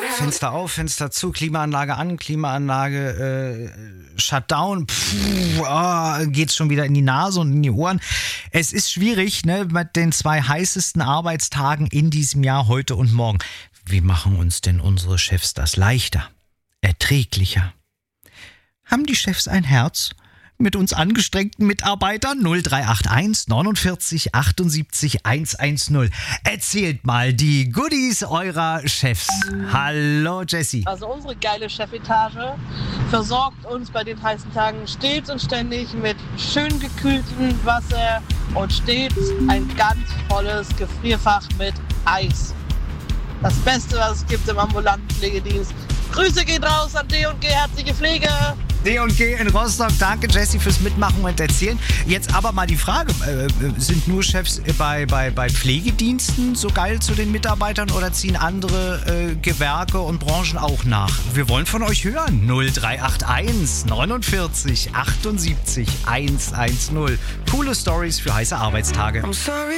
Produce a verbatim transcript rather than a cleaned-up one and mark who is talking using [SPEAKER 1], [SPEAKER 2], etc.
[SPEAKER 1] Fenster auf, Fenster zu, Klimaanlage an, Klimaanlage äh, Shutdown. Puh, oh, geht's schon wieder in die Nase und in die Ohren. Es ist schwierig, ne, mit den zwei heißesten Arbeitstagen in diesem Jahr, heute und morgen. Wie machen uns denn unsere Chefs das leichter, erträglicher? Haben die Chefs ein Herz? Mit uns angestrengten Mitarbeitern null drei acht eins neunundvierzig achtundsiebzig hundertzehn. Erzählt mal die Goodies eurer Chefs. Hallo Jessie.
[SPEAKER 2] Also unsere geile Chefetage versorgt uns bei den heißen Tagen stets und ständig mit schön gekühltem Wasser und stets ein ganz volles Gefrierfach mit Eis. Das Beste, was es gibt im ambulanten Pflegedienst. Grüße geht raus an D und G, herzliche Pflege.
[SPEAKER 1] D und G in Rostock, danke Jessie fürs Mitmachen und Erzählen. Jetzt aber mal die Frage, äh, sind nur Chefs bei, bei, bei Pflegediensten so geil zu den Mitarbeitern oder ziehen andere äh, Gewerke und Branchen auch nach? Wir wollen von euch hören. null drei acht eins neunundvierzig achtundsiebzig hundertzehn. Coole Stories für heiße Arbeitstage.
[SPEAKER 3] I'm sorry.